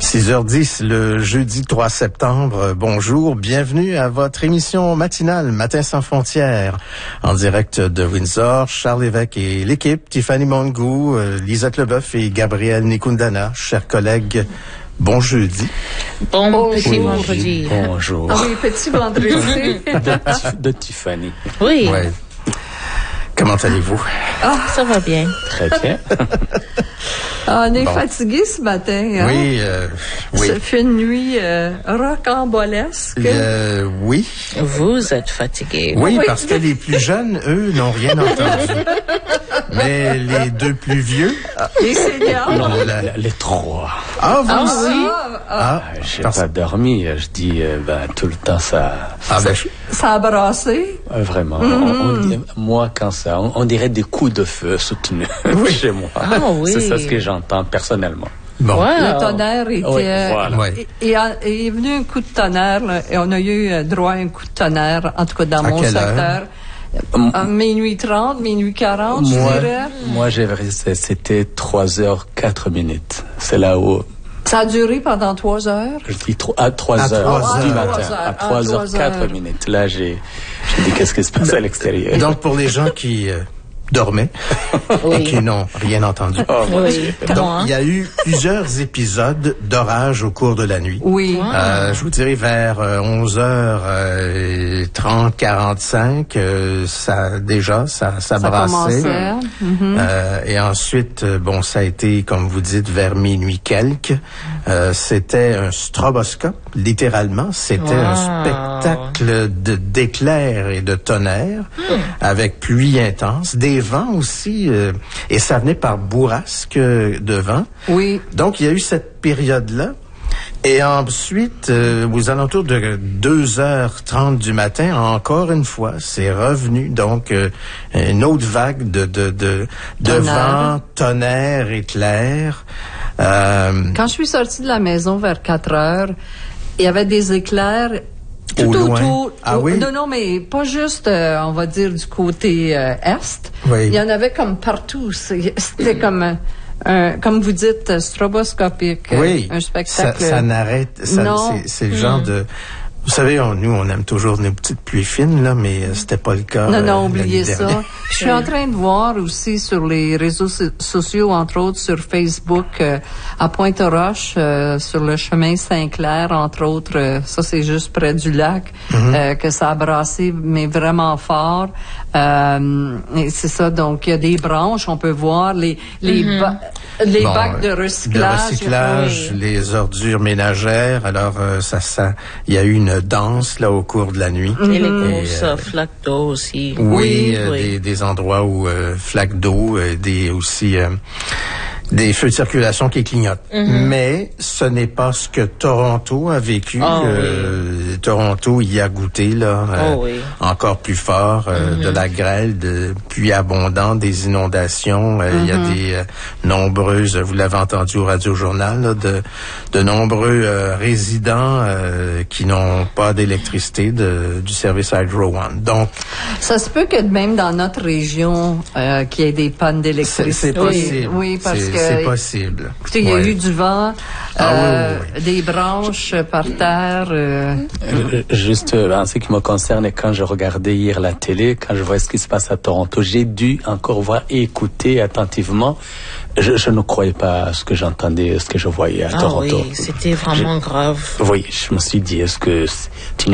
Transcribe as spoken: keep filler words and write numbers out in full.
six heures dix, le jeudi trois septembre. Bonjour, bienvenue à votre émission matinale Matin sans frontières. En direct de Windsor, Charles Lévesque et l'équipe, Tiffany Mongou, Lisette Leboeuf et Gabrielle Nikundana. Chers collègues, bon jeudi. Bon, bon petit jour. vendredi. Bonjour. Ah oui, petit vendredi. de, de Tiffany. Oui, Ouais. Comment allez-vous? ah, ça va bien. Très bien. Ah, on est Bon. fatigué ce matin. Hein? Oui, euh, oui. Ça fait une nuit euh, rocambolesque. Euh, oui. Vous êtes fatigué. Oui, Oui. parce que les plus jeunes, eux, n'ont rien entendu. Mais les deux plus vieux... Les seniors. Non, la- la- les trois. Ah, vous Ah aussi? oui? Ah, ah, Ah, Euh, J'ai parce- pas dormi. Je dis, euh, ben, tout le temps, ça. Ah, ben, ça a brassé. euh, vraiment. On- on dit- moi, quand ça, on, on dirait des coups de feu soutenus chez moi. Ah, oui. C'est ça ce que j'entends personnellement. bon. Wow. Le tonnerre était... Oui, voilà. Ouais. Et, et a- et est venu un coup de tonnerre, là, et on a eu euh, droit à un coup de tonnerre, en tout cas dans À mon quelle heure? secteur. À minuit trente, minuit quarante, je Moi, dirais. moi, j'ai c'était trois heures quatre minutes. C'est là où Ça a duré pendant trois heures. je dis tro- à trois À heures trois du heures. matin, trois heures. à À trois heures trois quatre heures. minutes. Là, j'ai, j'ai dit qu'est-ce qui se passe à l'extérieur. Donc, pour les gens qui euh, dormaient et Oui. qui n'ont rien entendu. Oh, mon Oui, Dieu. comment, Donc, hein? il y a eu plusieurs épisodes d'orage au cours de la nuit. Oui. Wow. Euh, je vous dirais vers euh, onze heures trente, quarante-cinq, euh, ça déjà ça ça, Ça brassait. commençait. Mhm. Euh, et ensuite, euh, bon, ça a été, comme vous dites, vers minuit quelques. Euh, c'était un stroboscope, littéralement. C'était un Wow. spectacle de d'éclairs et de tonnerre, avec pluie intense, des vents aussi, euh, et ça venait par bourrasque euh, de vent. Oui. Donc, il y a eu cette période-là. Et ensuite, euh, aux alentours de deux heures trente du matin, encore une fois, c'est revenu. Donc, euh, une autre vague de, de, de, de Tonnerre. vent, tonnerre, éclair. Euh, Quand je suis sortie de la maison vers quatre heures, il y avait des éclairs tout Au loin. autour. Ah au- oui? Non, non, mais pas juste, euh, on va dire, du côté euh, est. Oui. Il y en avait comme partout. C'est- C'était comme, un- un, comme vous dites, euh, stroboscopique. euh, oui, Un ça, spectacle. ça n'arrête. Ça, Non. c'est, c'est le genre de... Vous savez, on, nous, on aime toujours nos petites pluies fines, là, mais euh, c'était pas le cas. Non, non, euh, oubliez l'année ça. dernière. Je suis en train de voir aussi sur les réseaux so- sociaux, entre autres sur Facebook, euh, à Pointe-aux-Roches, euh, sur le chemin Saint-Clair, entre autres, euh, ça c'est juste près du lac, euh, que ça a brassé, mais vraiment fort. Euh, et c'est ça, donc il y a des branches, on peut voir les les, ba- les Bon, bacs de euh, recyclage. De recyclage, Oui. les ordures ménagères. Alors, euh, ça, ça, il y a eu une danse là au cours de la nuit. Et les Et, grosses euh, euh, flaques d'eau aussi. Oui, euh, oui. Des, des endroits où euh, flaques d'eau, euh, des aussi euh, des feux de circulation qui clignotent. Mais ce n'est pas ce que Toronto a vécu. Ah, Euh, Toronto y a goûté là, euh, Oh, oui. encore plus fort, euh, de la grêle, de pluie abondante, des inondations. Euh, Il y a des euh, nombreuses, vous l'avez entendu au Radio-Journal, là, de, de nombreux euh, résidents euh, qui n'ont pas d'électricité de, du service Hydro One. Donc, Ça se peut que même dans notre région, euh, qu'il y ait des pannes c'est d'électricité. c'est possible. Oui, parce C'est- que c'est possible. écoutez, il y a Ouais. eu du vent, Ah, euh, oui, oui, des branches par terre. euh, Euh, Juste euh, en ce qui me concerne, quand je regardais hier la télé, quand je vois ce qui se passe à Toronto, j'ai dû encore voir et écouter attentivement. Je, je ne croyais pas à ce que j'entendais, ce que je voyais à Ah Toronto. oui, c'était vraiment grave. Oui, je me suis dit, est-ce que c'est une